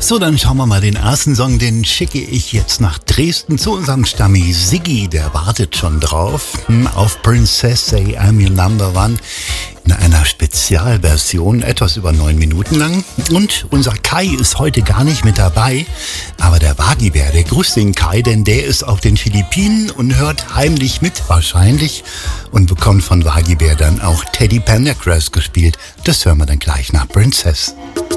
So, dann schauen wir mal den ersten Song, den schicke ich jetzt nach Dresden zu unserem Stammi Siggi, der wartet schon drauf, auf Princess Say I'm Your Number One in einer Spezialversion, etwas über 9 Minuten lang. Und unser Kai ist heute gar nicht mit dabei, aber der Wagibär, der grüßt den Kai, denn der ist auf den Philippinen und hört heimlich mit, wahrscheinlich, und bekommt von Wagibär dann auch Teddy Pendergrass gespielt. Das hören wir dann gleich nach Princess.